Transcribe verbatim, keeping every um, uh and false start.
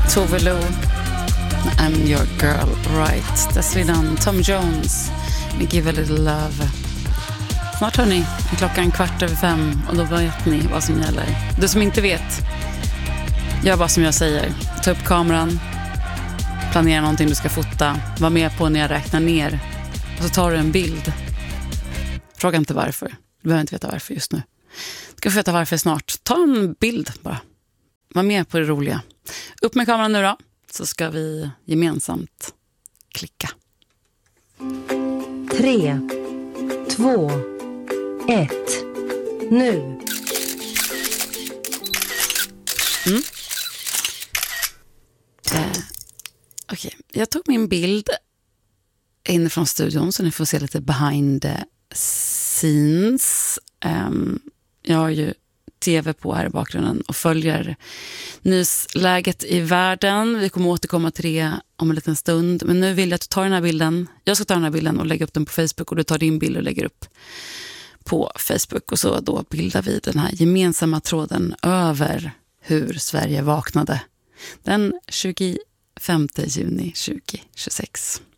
Tove Lo, I'm your girl right. Dessförinnan Tom Jones med Give a little love. Snart hörni, klockan kvart över fem och då vet ni vad som gäller. Du som inte vet, gör bara som jag säger. Ta upp kameran, planera någonting du ska fota, var med på när jag räknar ner och så tar du en bild. Fråga inte varför, du behöver inte veta varför just nu. Du ska få veta varför snart. Ta en bild bara. Var med på det roliga. Upp med kameran nu då, så ska vi gemensamt klicka. Tre, två, ett, nu. Mm. Eh, Okej, okay. Jag tog min bild inifrån studion så ni får se lite behind the scenes. Um, jag har ju tv på här i bakgrunden och följer nysläget i världen. Vi kommer återkomma till det om en liten stund. Men nu vill jag att du tar den här bilden. Jag ska ta den här bilden och lägga upp den på Facebook och du tar din bild och lägger upp på Facebook. Och så då bildar vi den här gemensamma tråden över hur Sverige vaknade den tjugofemte juni tjugohundratjugosex.